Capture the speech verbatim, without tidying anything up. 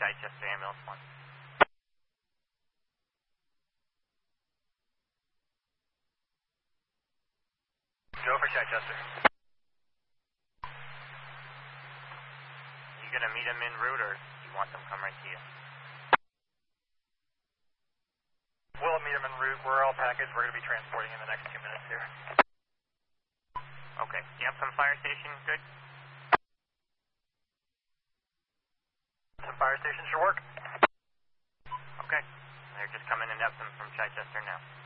Chichester Ambulance one. Joe for Chichester. You gonna meet them en route, or you want them to come right to you? We'll meet them en route. We're all packaged. We're gonna be transporting in the next two minutes here. Okay. You have some fire station? Good? Some fire station should work. Okay. They're just coming in Epsom from Chichester now.